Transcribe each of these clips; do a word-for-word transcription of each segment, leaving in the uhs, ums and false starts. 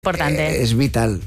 Importante. Eh, es vital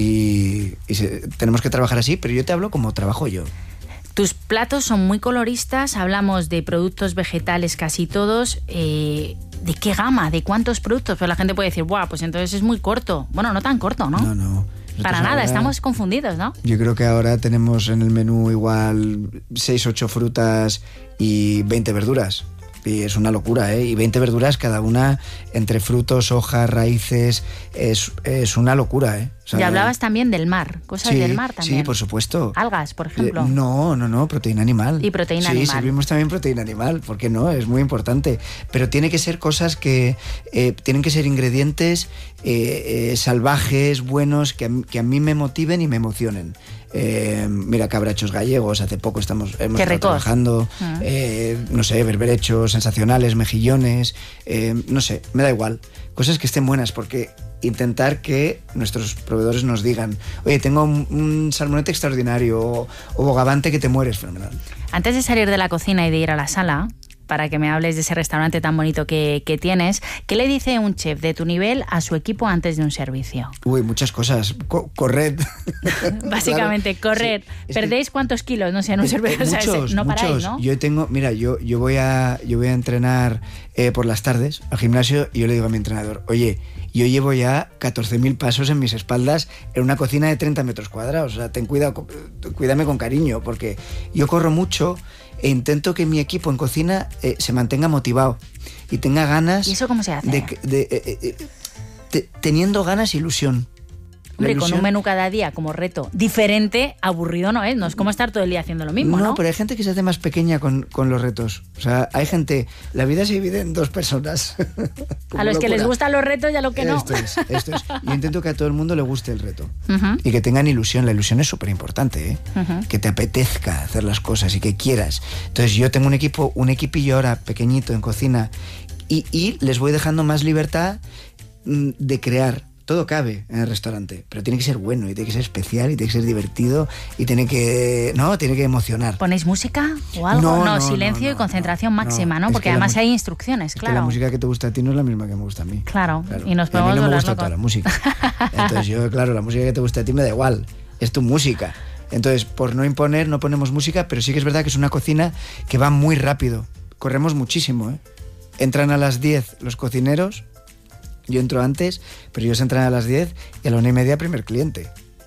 y, y se, tenemos que trabajar así, pero yo te hablo como trabajo yo. Tus platos son muy coloristas, hablamos de productos vegetales casi todos. Eh, ¿De qué gama? ¿De cuántos productos? Pues la gente puede decir, ¡buah! Pues entonces es muy corto. Bueno, no tan corto, ¿no? No, no. Nosotros Para nada, ahora, estamos confundidos, ¿no? Yo creo que ahora tenemos en el menú igual seis, ocho frutas y veinte verduras. Y es una locura, ¿eh? Y veinte verduras cada una entre frutos, hojas, raíces. Es, es una locura, ¿eh? O sea, y hablabas también del mar, cosas sí, del mar también. Sí, por supuesto. Algas, por ejemplo. Eh, no, no, no, proteína animal. Y proteína sí, animal. Sí, servimos también proteína animal, ¿por qué no? Es muy importante. Pero tiene que ser cosas que... Eh, tienen que ser ingredientes eh, eh, salvajes, buenos, que a, que a mí me motiven y me emocionen. Eh, mira, cabrachos gallegos, hace poco estamos hemos estado trabajando, uh-huh. eh, no sé, berberechos sensacionales, mejillones, eh, no sé, me da igual. Cosas que estén buenas, porque intentar que nuestros proveedores nos digan, oye, tengo un, un salmonete extraordinario o, o bogavante que te mueres, fenomenal. Antes de salir de la cocina y de ir a la sala, para que me hables de ese restaurante tan bonito que, que tienes, ¿qué le dice un chef de tu nivel a su equipo antes de un servicio? Uy, muchas cosas. Co- corred. Básicamente, claro. corred. Sí, ¿Perdéis que, cuántos kilos, no sé, en un servicio? Eh, muchos, o sea, no paráis, muchos. ¿no? Yo tengo, mira, yo, yo, voy, a, yo voy a entrenar eh, por las tardes al gimnasio y yo le digo a mi entrenador, oye, yo llevo ya catorce mil pasos en mis espaldas en una cocina de treinta metros cuadrados. O sea, ten cuidado, cuídame con cariño, porque yo corro mucho e intento que mi equipo en cocina eh, se mantenga motivado y tenga ganas. ¿Y eso cómo se hace? De, de, eh, eh, te, teniendo ganas e ilusión. Hombre, con un menú cada día como reto diferente, aburrido no es, no es como estar todo el día haciendo lo mismo, ¿no? No, pero hay gente que se hace más pequeña con, con los retos. O sea, hay gente, la vida se divide en dos personas. A los locura. Que les gustan los retos y a los que no. Esto es, esto es. Yo intento que a todo el mundo le guste el reto. Uh-huh. Y que tengan ilusión. La ilusión es súper importante, ¿eh? Uh-huh. Que te apetezca hacer las cosas y que quieras. Entonces yo tengo un equipo, un equipillo ahora pequeñito en cocina y, y les voy dejando más libertad mm, de crear. Todo cabe en el restaurante, pero tiene que ser bueno y tiene que ser especial y tiene que ser divertido y tiene que, no, tiene que emocionar. ¿Ponéis música o algo? No, no, no silencio no, no, y concentración no, máxima, ¿no? ¿no? Porque además hay instrucciones, claro. Es que la música que te gusta a ti no es la misma que me gusta a mí. Claro, claro. y nos podemos y a mí no me gusta loco. toda la música. Entonces yo, claro, la música que te gusta a ti me da igual, es tu música. Entonces, por no imponer, no ponemos música, pero sí que es verdad que es una cocina que va muy rápido. Corremos muchísimo, ¿eh? Entran a las diez los cocineros. Yo entro antes, pero ellos entran a las diez y a la una y media primer cliente.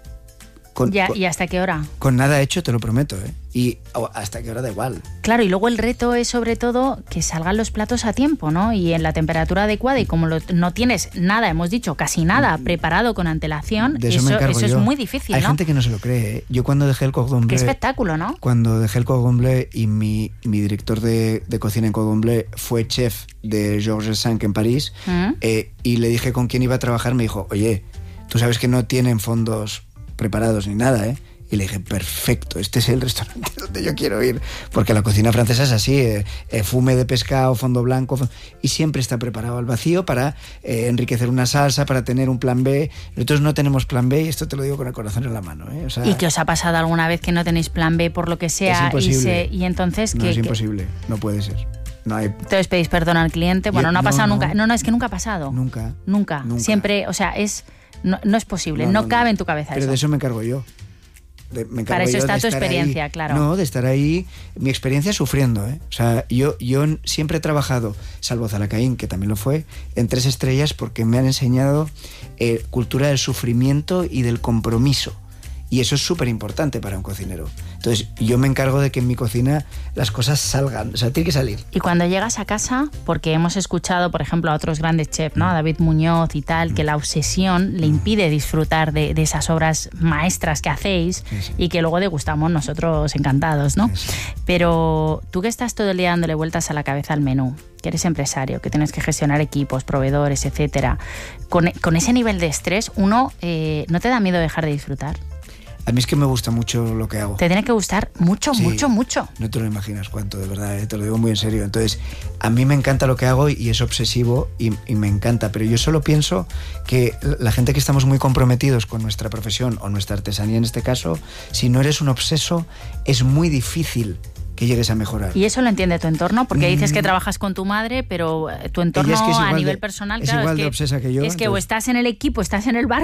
Con, ya, con, ¿Y hasta qué hora? Con nada hecho, te lo prometo, ¿eh? Y oh, hasta qué hora da igual. Claro, y luego el reto es sobre todo que salgan los platos a tiempo, ¿no? Y en la temperatura adecuada, y como lo, no tienes nada, hemos dicho, casi nada preparado con antelación, de eso, eso, me encargo eso yo. es muy difícil, Hay ¿no? gente que no se lo cree, ¿eh? Yo cuando dejé el Cordon Bleu... Qué espectáculo, ¿no? Cuando dejé el Cordon Bleu y mi, mi director de, de cocina en Cordon Bleu fue chef de Georges Cinq en París, ¿Mm? eh, y le dije con quién iba a trabajar, me dijo, oye, tú sabes que no tienen fondos preparados ni nada, ¿eh? Y le dije, perfecto, este es el restaurante donde yo quiero ir, porque la cocina francesa es así, eh, eh, fume de pescado, fondo blanco, fondo, y siempre está preparado al vacío para eh, enriquecer una salsa, para tener un plan B. Nosotros no tenemos plan B y esto te lo digo con el corazón en la mano, ¿eh? O sea, ¿y qué os ha pasado alguna vez que no tenéis plan B por lo que sea? Es imposible. Y, se, y entonces... No, ¿qué, es qué? imposible, no puede ser. No hay... Entonces pedís perdón al cliente. Bueno, Yo, no ha pasado no, nunca. No. no, no, es que nunca ha pasado. Nunca. Nunca. Nunca. Siempre, o sea, es no, no es posible, no, no, no cabe no. en tu cabeza Pero eso. de eso me encargo yo. De, me Para eso está tu experiencia, ahí. claro. No, de estar ahí, mi experiencia sufriendo, ¿eh? O sea, yo, yo siempre he trabajado, salvo Zalacaín, que también lo fue, en tres estrellas porque me han enseñado eh, cultura del sufrimiento y del compromiso. Y eso es súper importante para un cocinero. Entonces, yo me encargo de que en mi cocina las cosas salgan, o sea, tiene que salir. Y cuando llegas a casa, porque hemos escuchado, por ejemplo, a otros grandes chefs, ¿no? A David Muñoz y tal, que la obsesión le impide disfrutar de, de esas obras maestras que hacéis, sí, sí. Y que luego degustamos nosotros encantados, ¿no? Sí, sí. Pero tú que estás todo el día dándole vueltas a la cabeza al menú, que eres empresario, que tienes que gestionar equipos, proveedores, etcétera, con, con ese nivel de estrés, uno, eh, ¿no te da miedo dejar de disfrutar? A mí es que me gusta mucho lo que hago. Te tiene que gustar mucho, sí, mucho, mucho. No te lo imaginas cuánto, de verdad, ¿eh? Te lo digo muy en serio. Entonces, a mí me encanta lo que hago y es obsesivo y, y me encanta, pero yo solo pienso que la gente que estamos muy comprometidos con nuestra profesión o nuestra artesanía en este caso, si no eres un obseso, es muy difícil que llegues a mejorar. Y eso lo entiende tu entorno, porque dices que trabajas con tu madre, pero tu entorno es que es a nivel de, personal, es claro, igual es que, de obsesa que yo. Es que entonces... o estás en el equipo, estás en el bar,